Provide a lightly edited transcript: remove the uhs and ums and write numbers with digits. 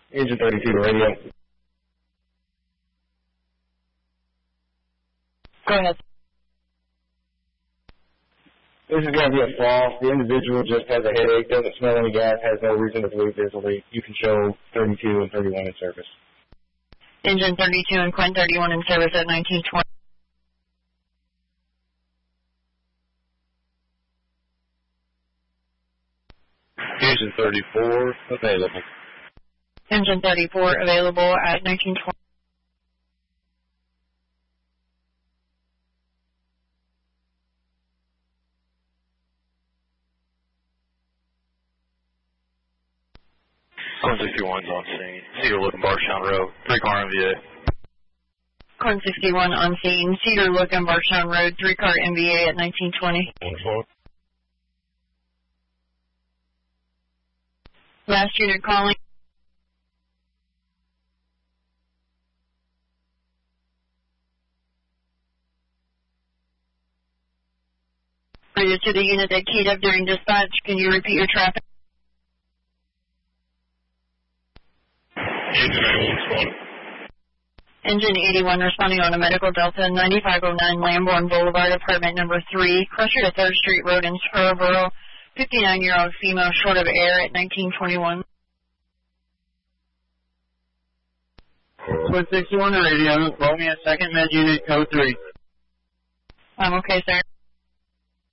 Engine 32 to radio. Go ahead. This is going to be a false. The individual just has a headache, doesn't smell any gas, has no reason to believe there's a leak. You can show 32 and 31 in service. Engine 32 and Quinn 31 in service at 1920. Engine 34 available. Engine 34 available at 1920. Corn 61's on scene. Cedar Look and Barstown Road. 3-car MVA. Corn 61 on scene. Cedar Look and Barstown Road. 3-car MVA at 1920. Last unit calling. Related to the unit that keyed up during dispatch, can you repeat your traffic? Engine 81 responding on a medical Delta 9509 Lamborn Boulevard, apartment number 3, crusher to 3rd Street Road in Scarborough, 59-year-old female short of air at 1921. 61 radio, roll me a second med unit code 3. Okay, sir.